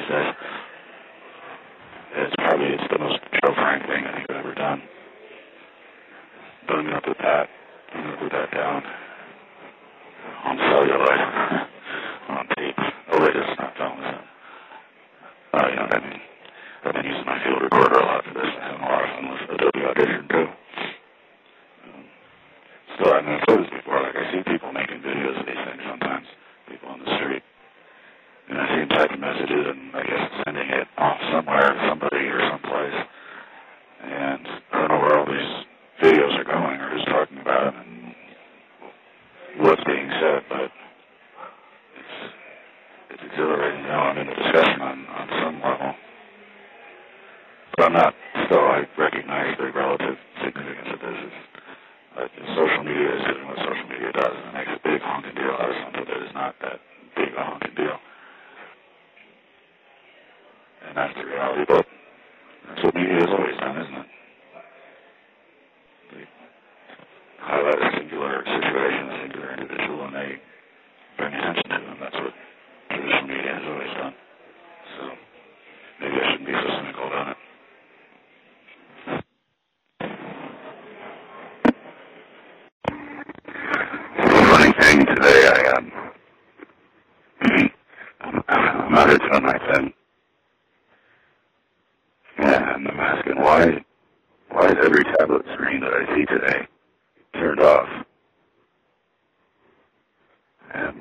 these days. It's the most Joe Frank thing I think I've ever done. But I'm gonna put that down on celluloid, on tape. Oh wait, it's not film, is it? Oh, I've been using my field recorder a lot for this. I'm having a lot of fun with Adobe Audition too. So I've said this before, like I see people making videos of these things sometimes, people on the street. And I see them typing messages and I guess sending it off somewhere to somebody or someplace. And I don't know where all these videos are going or who's talking about them and what's being said, but it's exhilarating. I'm in a discussion on some level. But I'm not, still I recognize the relative significance of this. Social media is doing what social media does, and it makes a big honking deal out of something that is not that big a honking deal. And that's the reality, but that's what media has always done, isn't it? They highlight a singular situation, a singular individual, and they bring attention to them. That's what traditional media has always done. So maybe I shouldn't be so cynical about it. Funny thing today, I'm out here doing my thing, and I'm asking why is every tablet screen that I see today turned off? And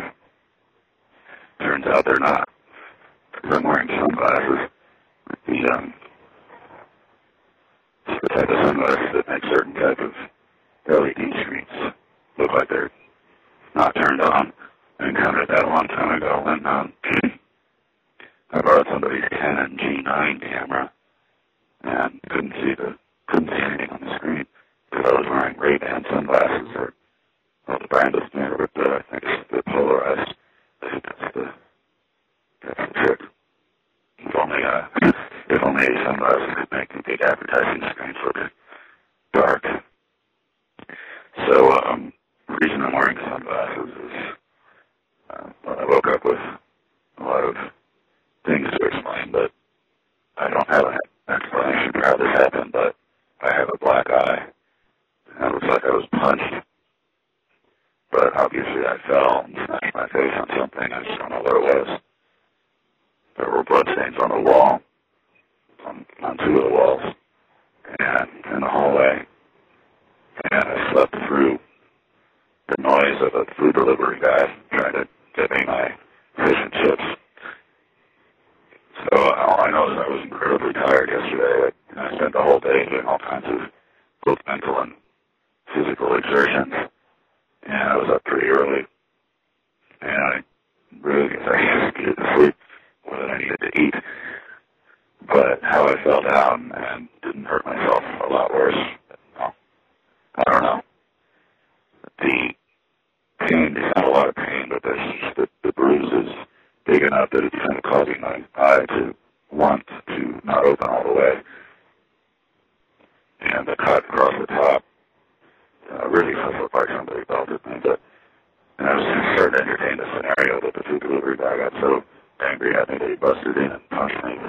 turns out they're not. I'm wearing sunglasses. The type of sunglasses that make certain type of LED screens look like they're not turned on. I encountered that a long time ago when I borrowed somebody's Canon G9 camera and couldn't see anything on the screen because I was wearing Ray-Ban sunglasses or the brand is there, but I think it's the polarized. I think that's the trick. If only sunglasses could make the big advertising screens look dark. So the reason I'm wearing sunglasses is I woke up with a lot of things to explain, but I don't have an explanation for how this happened, but I have a black eye. And it looks like I was punched. But obviously I fell and smashed my face on something. I just don't know what it was. There were bloodstains on the wall, on two of the walls, and in the hallway. And I slept through the noise of a food delivery guy trying to get me my fish and chips. So all I know is I was incredibly tired yesterday. I spent the whole day doing all kinds of both mental and physical exertions. And I was up pretty early. And I really needed to sleep more than I needed to eat. But how I fell down and didn't hurt myself a lot worse. I don't know. The pain, it's not a lot of pain, but the bruise is big enough that it's kind of causing my eye to want to not open all the way. And the cut across the top really does look like somebody belted me. And I was starting to entertain the scenario that the food delivery guy got so angry at me that he busted in and punched me.